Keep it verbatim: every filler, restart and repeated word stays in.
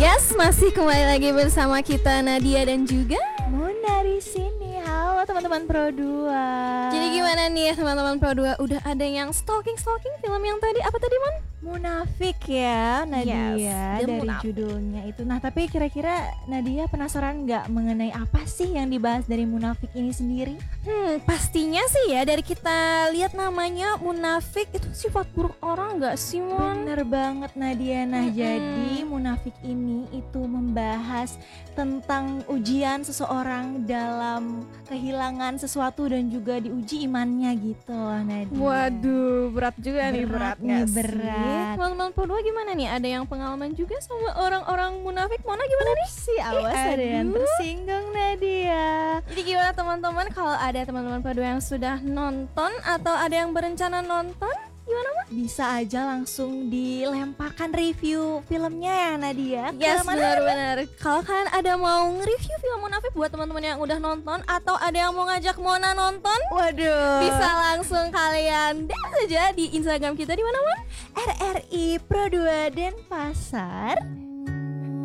Yes, masih kembali lagi bersama kita Nadia dan juga Muna di sini. Halo teman-teman Pro dua. Jadi gimana nih teman-teman Pro dua? Udah ada yang stalking-stalking film yang tadi? Apa tadi, Mon? Munafik ya Nadia, Yes, The dari Munafik. judulnya itu. Nah tapi kira-kira Nadia penasaran nggak mengenai apa sih yang dibahas dari Munafik ini sendiri? Hmm, pastinya sih ya, dari kita lihat namanya munafik itu sifat buruk orang nggak sih, Mon? Bener banget Nadia. Nah Mm-mm. jadi Munafik ini itu membahas tentang ujian seseorang dalam kehilangan sesuatu dan juga diuji imannya gitu loh Nadia. Waduh, berat juga nih, berat Berat nih, nggak sih? berat. Teman-teman Pro dua gimana nih? Ada yang pengalaman juga sama orang-orang munafik? Mona gimana nih? Si awas Ih, ada yang aduh. tersinggung Nadia. Jadi gimana teman-teman, kalau ada teman-teman Pro dua yang sudah nonton atau ada yang berencana nonton, gimana, Mon? Bisa aja langsung dilemparkan review filmnya ya Nadia. Yes, Ke mana? benar-benar. Kalau kalian ada mau nge-review film Munafik buat teman-teman yang udah nonton atau ada yang mau ngajak Mona nonton, Waduh. bisa langsung kalian D M saja di Instagram kita di mana, Mon? R R I Pro dua Denpasar